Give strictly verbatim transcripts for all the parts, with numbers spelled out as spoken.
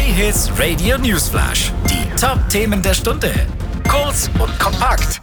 J-Hits Radio Newsflash. Die Top-Themen der Stunde. Kurz und kompakt.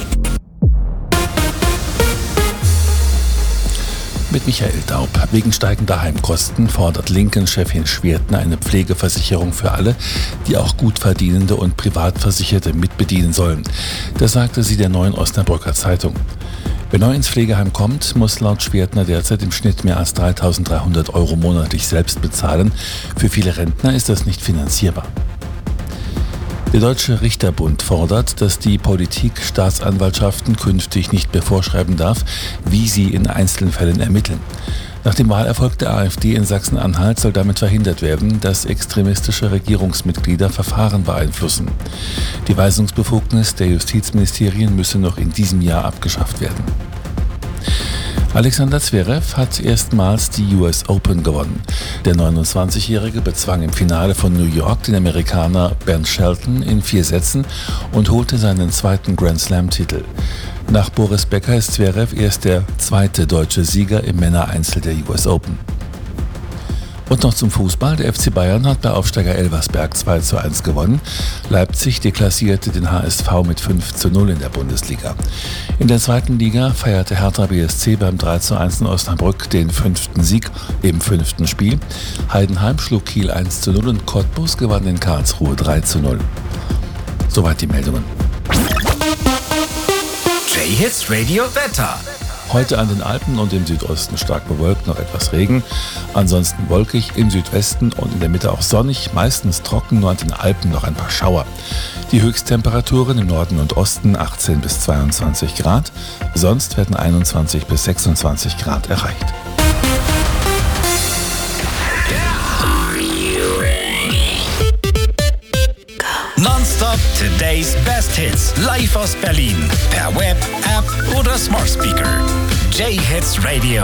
Mit Michael Daub. Wegen steigender Heimkosten fordert Linken-Chefin Schwertner eine Pflegeversicherung für alle, die auch gut verdienende und Privatversicherte mitbedienen sollen. Das sagte sie der Neuen Osnabrücker Zeitung. Wer neu ins Pflegeheim kommt, muss laut Schwertner derzeit im Schnitt mehr als dreitausenddreihundert Euro monatlich selbst bezahlen. Für viele Rentner ist das nicht finanzierbar. Der Deutsche Richterbund fordert, dass die Politik Staatsanwaltschaften künftig nicht mehr vorschreiben darf, wie sie in einzelnen Fällen ermitteln. Nach dem Wahlerfolg der AfD in Sachsen-Anhalt soll damit verhindert werden, dass extremistische Regierungsmitglieder Verfahren beeinflussen. Die Weisungsbefugnis der Justizministerien müsse noch in diesem Jahr abgeschafft werden. Alexander Zverev hat erstmals die U S Open gewonnen. Der neunundzwanzigjährige bezwang im Finale von New York den Amerikaner Ben Shelton in vier Sätzen und holte seinen zweiten Grand-Slam-Titel. Nach Boris Becker ist Zverev erst der zweite deutsche Sieger im Männereinzel der U S Open. Und noch zum Fußball. Der F C Bayern hat bei Aufsteiger Elversberg zwei zu eins gewonnen. Leipzig deklassierte den H S V mit fünf zu null in der Bundesliga. In der zweiten Liga feierte Hertha B S C beim drei zu eins in Osnabrück den fünften Sieg im fünften Spiel. Heidenheim schlug Kiel eins zu null und Cottbus gewann in Karlsruhe drei zu null. Soweit die Meldungen. J-Hits Radio Wetter. Heute an den Alpen und im Südosten stark bewölkt, noch etwas Regen. Ansonsten wolkig, im Südwesten und in der Mitte auch sonnig, meistens trocken, nur an den Alpen noch ein paar Schauer. Die Höchsttemperaturen im Norden und Osten achtzehn bis zweiundzwanzig Grad, sonst werden einundzwanzig bis sechsundzwanzig Grad erreicht. Nonstop Today's Best Hits. Live aus Berlin. Per Web, App oder Smart Speaker. J-Hits Radio.